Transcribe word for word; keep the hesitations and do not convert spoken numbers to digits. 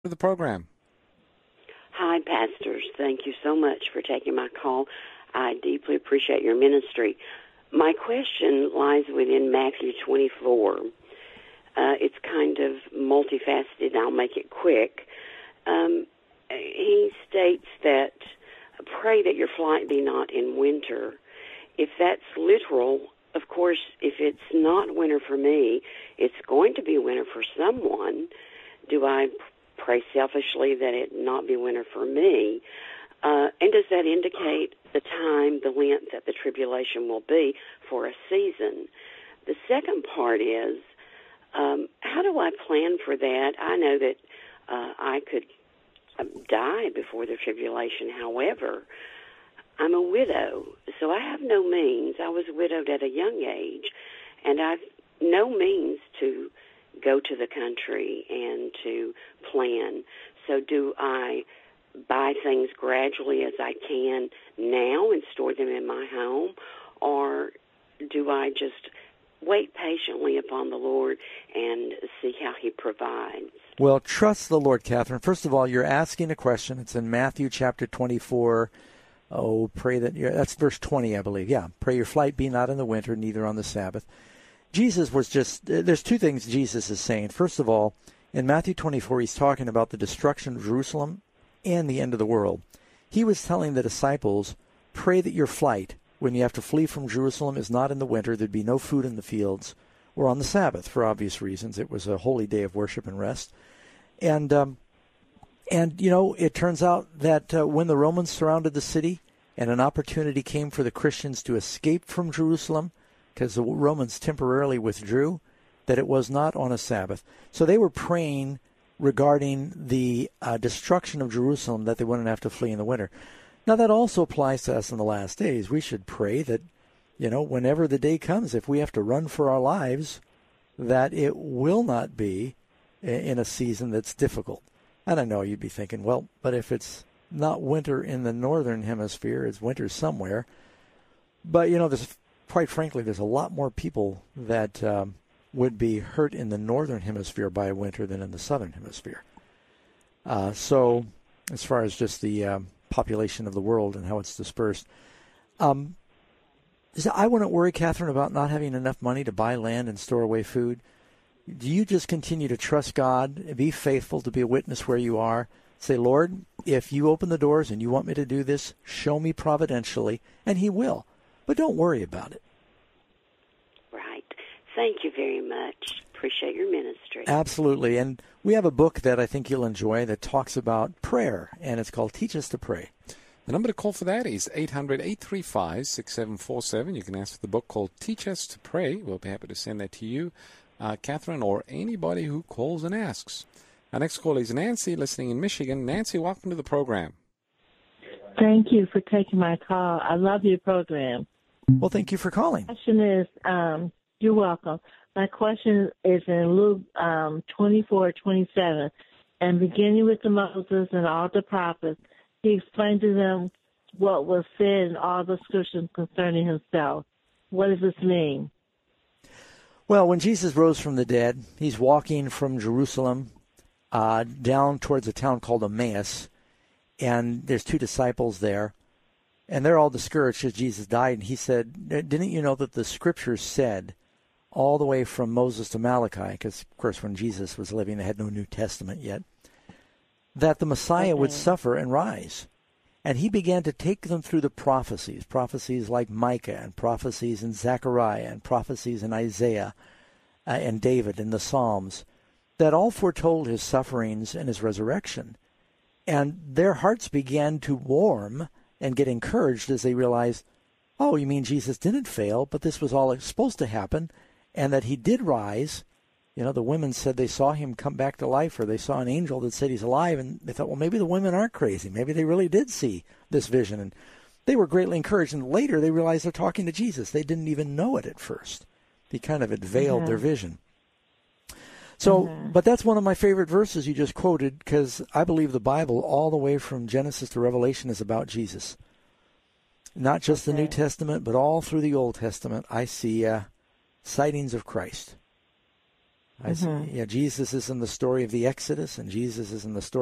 To the program. Hi, pastors. Thank you so much for taking my call. I deeply appreciate your ministry. My question lies within Matthew twenty-four. Uh, it's kind of multifaceted. I'll make it quick. Um, he states that, pray that your flight be not in winter. If that's literal, of course, if it's not winter for me, it's going to be winter for someone. Do I pray selfishly that it not be winter for me? Uh, and does that indicate the time, the length that the tribulation will be for a season? The second part is, um, how do I plan for that? I know that uh, I could uh, die before the tribulation. However, I'm a widow, so I have no means. I was widowed at a young age, and I've no means to go to the country and to plan. So do I buy things gradually as I can now and store them in my home, or do I just wait patiently upon the Lord and see how he provides? Well, trust the Lord, Catherine. First of all, you're asking a question. It's in Matthew chapter twenty-four. Oh, pray that you're, that's verse twenty, I believe. Yeah, pray your flight be not in the winter, neither on the Sabbath. Jesus was just, there's two things Jesus is saying. First of all, in Matthew twenty-four, he's talking about the destruction of Jerusalem and the end of the world. He was telling the disciples, pray that your flight, when you have to flee from Jerusalem, is not in the winter. There'd be no food in the fields or on the Sabbath, for obvious reasons. It was a holy day of worship and rest. And, um, and you know, it turns out that uh, when the Romans surrounded the city and an opportunity came for the Christians to escape from Jerusalem, because the Romans temporarily withdrew, that it was not on a Sabbath. So they were praying regarding the uh, destruction of Jerusalem, that they wouldn't have to flee in the winter. Now, that also applies to us in the last days. We should pray that, you know, whenever the day comes, if we have to run for our lives, that it will not be in a season that's difficult. And I know you'd be thinking, well, but if it's not winter in the northern hemisphere, it's winter somewhere. But, you know, there's quite frankly, there's a lot more people that um, would be hurt in the northern hemisphere by winter than in the southern hemisphere. Uh, so as far as just the um, population of the world and how it's dispersed, um, I wouldn't worry, Catherine, about not having enough money to buy land and store away food. Do you just continue to trust God, be faithful to be a witness where you are? Say, Lord, if you open the doors and you want me to do this, show me providentially, and he will. But don't worry about it. Right. Thank you very much. Appreciate your ministry. Absolutely. And we have a book that I think you'll enjoy that talks about prayer, and it's called Teach Us to Pray. The number to call for that is eight hundred, eight three five, six seven four seven. You can ask for the book called Teach Us to Pray. We'll be happy to send that to you, uh, Catherine, or anybody who calls and asks. Our next call is Nancy, listening in Michigan. Nancy, welcome to the program. Thank you for taking my call. I love your program. Well, thank you for calling. My question is, um, you're welcome. My question is in Luke um, twenty-four, twenty-seven, and beginning with the Moses and all the prophets, he explained to them what was said in all the scriptures concerning himself. What does this mean? Well, when Jesus rose from the dead, he's walking from Jerusalem uh, down towards a town called Emmaus, and there's two disciples there, and they're all discouraged as Jesus died. And he said, didn't you know that the scriptures said all the way from Moses to Malachi, because, of course, when Jesus was living, they had no New Testament yet, that the Messiah okay. would suffer and rise. And he began to take them through the prophecies, prophecies like Micah and prophecies in Zechariah and prophecies in Isaiah uh, and David and the Psalms, that all foretold his sufferings and his resurrection. And their hearts began to warm and get encouraged as they realized, oh, you mean Jesus didn't fail, but this was all supposed to happen, and that he did rise. You know, the women said they saw him come back to life, or they saw an angel that said he's alive, and they thought, well, maybe the women aren't crazy. Maybe they really did see this vision. And they were greatly encouraged, and later they realized they're talking to Jesus. They didn't even know it at first. He kind of had veiled mm-hmm. their vision. So, mm-hmm. but that's one of my favorite verses you just quoted, because I believe the Bible, all the way from Genesis to Revelation, is about Jesus. Not just okay. the New Testament, but all through the Old Testament, I see uh, sightings of Christ. I, mm-hmm. yeah, Jesus is in the story of the Exodus, and Jesus is in the story